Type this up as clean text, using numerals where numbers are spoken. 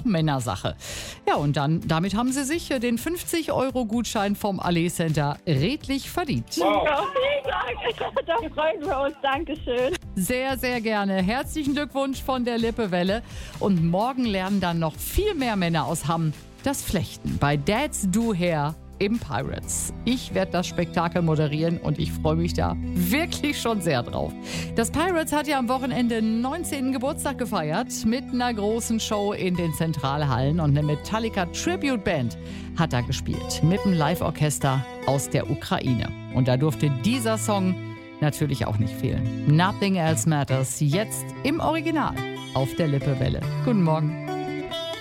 Männersache. Ja, und damit haben sie sich den 50-Euro-Gutschein vom Allee Center redlich verdient. Wow. Ja, vielen Dank. Da freuen wir uns. Dankeschön. Sehr, sehr gerne. Herzlichen Glückwunsch von der Lippewelle. Und morgen lernen dann noch viel mehr Männer aus Hamm das Flechten bei Dads Do Hair im Pirates. Ich werde das Spektakel moderieren und ich freue mich da wirklich schon sehr drauf. Das Pirates hat ja am Wochenende 19. Geburtstag gefeiert mit einer großen Show in den Zentralhallen und eine Metallica Tribute Band hat da gespielt mit einem Live-Orchester aus der Ukraine. Und da durfte dieser Song natürlich auch nicht fehlen. Nothing Else Matters, jetzt im Original auf der Lippewelle. Guten Morgen.